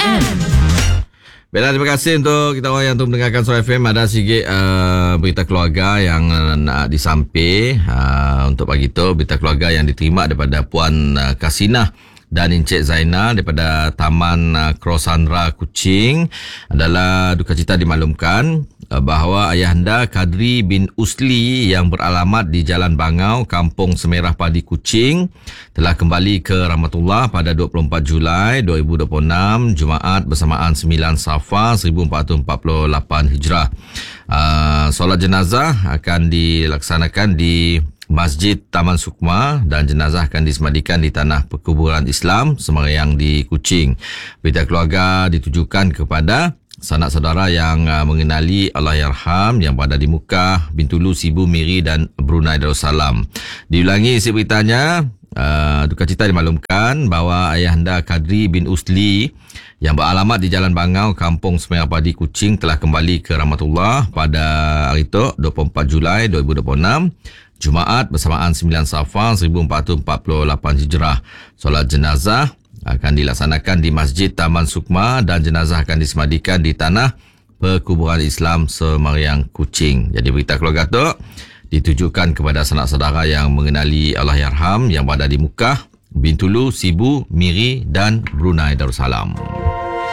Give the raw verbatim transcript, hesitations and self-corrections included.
M. Baiklah, terima kasih untuk kita orang yang untuk mendengarkan Suara F M. Ada sikit uh, berita keluarga yang uh, nak disampaikan uh, untuk pagi tu. Berita keluarga yang diterima daripada Puan uh, Kasinah dan Encik Zainal daripada Taman uh, Krosandra Kuching adalah duka cita dimaklumkan uh, bahawa ayahanda Kadri bin Usli yang beralamat di Jalan Bangau, Kampung Semerah Padi Kuching telah kembali ke rahmatullah pada dua puluh empat Julai dua ribu dua puluh enam Jumaat bersamaan sembilan Safar seribu empat ratus empat puluh lapan Hijrah. Uh, solat jenazah akan dilaksanakan di Masjid Taman Sukma dan jenazah akan disemadikan di Tanah Perkuburan Islam Semayang di Kuching. Berita keluarga ditujukan kepada sanak saudara yang uh, mengenali Allahyarham yang berada di Mekah, Bintulu, Sibu, Miri dan Brunei Darussalam. Diulangi isi beritanya, uh, duka cita dimaklumkan bahawa ayahanda Kadri bin Usli yang beralamat di Jalan Bangau, Kampung Semerah Padi Kuching telah kembali ke rahmatullah pada hari itu dua puluh empat Julai dua ribu dua puluh enam Jumaat bersamaan sembilan Safar seribu empat ratus empat puluh lapan Hijrah. Solat jenazah akan dilaksanakan di Masjid Taman Sukma dan jenazah akan disemadikan di Tanah Perkuburan Islam Semayang Kuching. Jadi berita keluarga tu ditujukan kepada sanak saudara yang mengenali Allahyarham yang berada di Mekah, Bintulu, Sibu, Miri dan Brunei Darussalam.